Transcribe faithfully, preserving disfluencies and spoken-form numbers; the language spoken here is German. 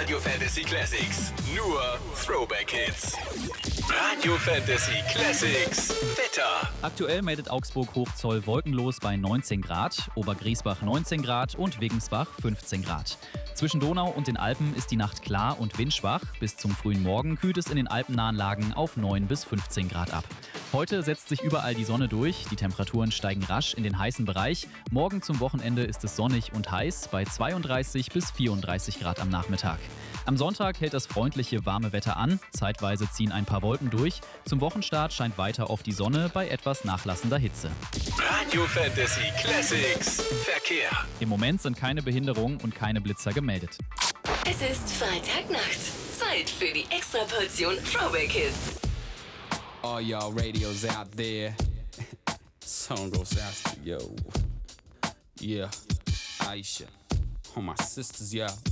Radio Fantasy Classics. Nur Throwback Hits. Radio Fantasy Classics. Wetter. Aktuell meldet Augsburg Hochzoll wolkenlos bei neunzehn Grad, Obergriesbach neunzehn Grad und Wiggensbach fünfzehn Grad. Zwischen Donau und den Alpen ist die Nacht klar und windschwach. Bis zum frühen Morgen kühlt es in den alpennahen Lagen auf neun bis fünfzehn Grad ab. Heute setzt sich überall die Sonne durch, die Temperaturen steigen rasch in den heißen Bereich. Morgen zum Wochenende ist es sonnig und heiß bei zweiunddreißig bis vierunddreißig Grad am Nachmittag. Am Sonntag hält das freundliche, warme Wetter an, zeitweise ziehen ein paar Wolken durch. Zum Wochenstart scheint weiter auf die Sonne bei etwas nachlassender Hitze. Radio Fantasy Classics. Verkehr. Im Moment sind keine Behinderungen und keine Blitzer gemeldet. Es ist Freitagnacht. Zeit für die Extraportion Throwback Hits. All y'all radios out there. Song goes out to yo. Yeah, Aisha. All my sisters, yeah.